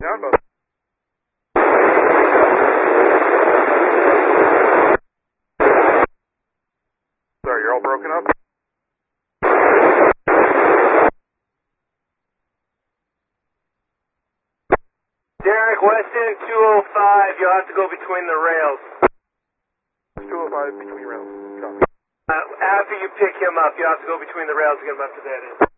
Yeah, I'm both. Sorry, you're all broken up? Derek, Weston 205, you'll have to go between the rails. 205 between rails. Copy. After you pick him up, you'll have to go between the rails and get him up to that end.